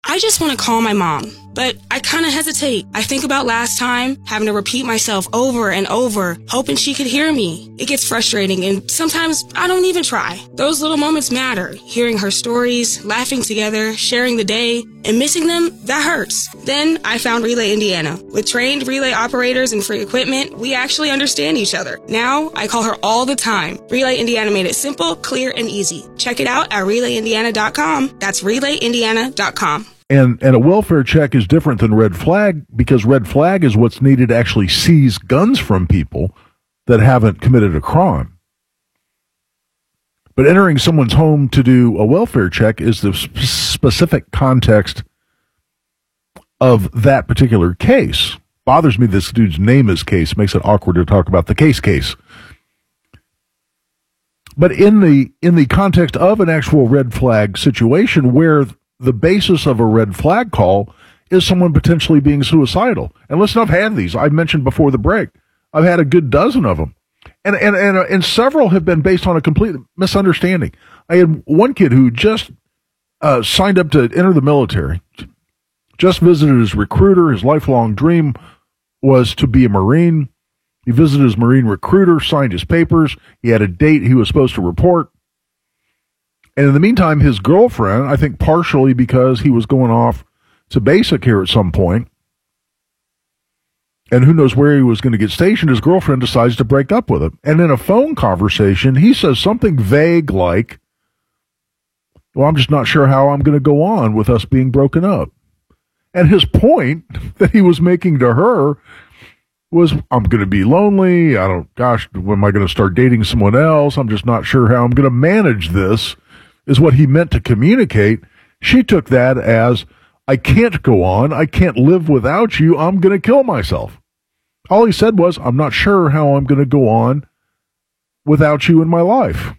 I just want to call my mom, but I kind of hesitate. I think about last time, having to repeat myself over and over, hoping she could hear me. It gets frustrating, and sometimes I don't even try. Those little moments matter. Hearing her stories, laughing together, sharing the day, and missing them, that hurts. Then I found Relay Indiana. With trained relay operators and free equipment, we actually understand each other. Now, I call her all the time. Relay Indiana made it simple, clear, and easy. Check it out at RelayIndiana.com. That's RelayIndiana.com. And a welfare check is different than red flag, because red flag is what's needed to actually seize guns from people that haven't committed a crime. But entering someone's home to do a welfare check is the specific context of that particular case. Bothers me this dude's name is Case. Makes it awkward to talk about the case. But in the context of an actual red flag situation where the basis of a red flag call is someone potentially being suicidal. And listen, I've had these. I mentioned before the break. I've had a good dozen of them. And several have been based on a complete misunderstanding. I had one kid who just signed up to enter the military, just visited his recruiter. His lifelong dream was to be a Marine. He visited his Marine recruiter, signed his papers. He had a date he was supposed to report. And in the meantime, his girlfriend, I think partially because he was going off to basic here at some point, and who knows where he was going to get stationed, his girlfriend decides to break up with him. And in a phone conversation, he says something vague like, well, I'm just not sure how I'm going to go on with us being broken up. And his point that he was making to her was, I'm going to be lonely. When am I going to start dating someone else? I'm just not sure how I'm going to manage this, is what he meant to communicate. She took that as, I can't go on. I can't live without you. I'm going to kill myself. All he said was, I'm not sure how I'm going to go on without you in my life.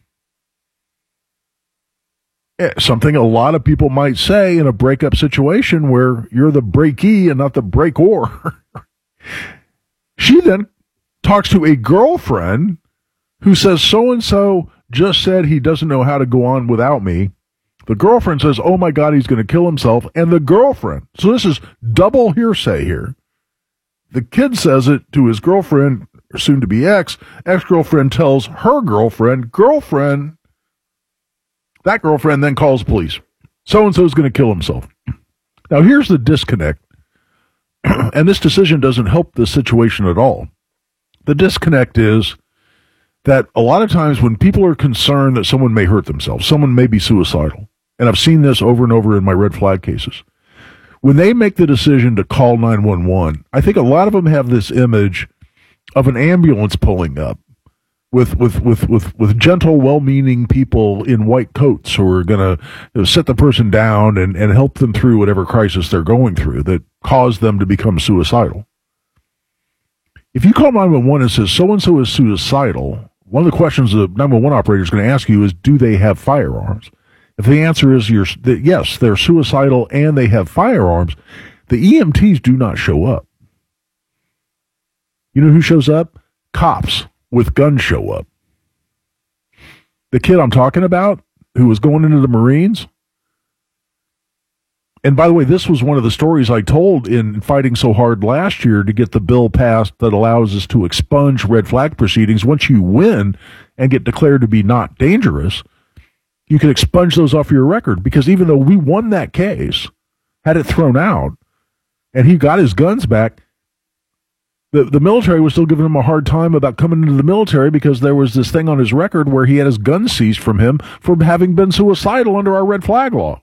Something a lot of people might say in a breakup situation where you're the breakee and not the breakor. She then talks to a girlfriend who says, so-and-so just said he doesn't know how to go on without me. The girlfriend says, oh my God, he's going to kill himself. And the girlfriend, so this is double hearsay here. The kid says it to his girlfriend, soon to be ex-girlfriend tells her girlfriend, that girlfriend then calls police. So-and-so is going to kill himself. Now here's the disconnect. And this decision doesn't help the situation at all. The disconnect is that a lot of times when people are concerned that someone may hurt themselves, someone may be suicidal, and I've seen this over and over in my red flag cases, when they make the decision to call 911, I think a lot of them have this image of an ambulance pulling up with gentle, well-meaning people in white coats who are going to sit the person down and help them through whatever crisis they're going through that caused them to become suicidal. If you call 911 and says so-and-so is suicidal, one of the questions the 911 operator is going to ask you is, do they have firearms? If the answer is yes, they're suicidal and they have firearms, the EMTs do not show up. You know who shows up? Cops with guns show up. The kid I'm talking about, who was going into the Marines, and by the way, this was one of the stories I told in fighting so hard last year to get the bill passed that allows us to expunge red flag proceedings. Once you win and get declared to be not dangerous, you can expunge those off your record, because even though we won that case, had it thrown out, and he got his guns back, the military was still giving him a hard time about coming into the military because there was this thing on his record where he had his guns seized from him for having been suicidal under our red flag law.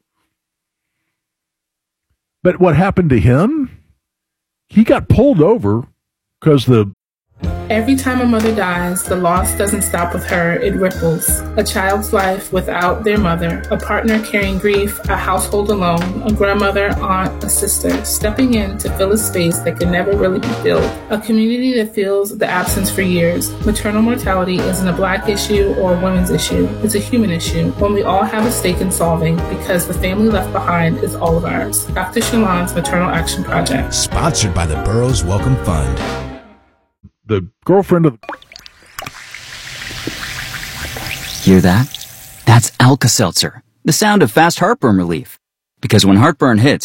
But what happened to him? He got pulled over because Every time a mother dies, the loss doesn't stop with her, it ripples. A child's life without their mother, a partner carrying grief, a household alone, a grandmother, aunt, a sister, stepping in to fill a space that can never really be filled. A community that feels the absence for years. Maternal mortality isn't a Black issue or a women's issue. It's a human issue, one we all have a stake in solving, because the family left behind is all of ours. Dr. Shalon's Maternal Action Project. Sponsored by the Burroughs Welcome Fund. The girlfriend of... Hear that? That's Alka-Seltzer, the sound of fast heartburn relief. Because when heartburn hits,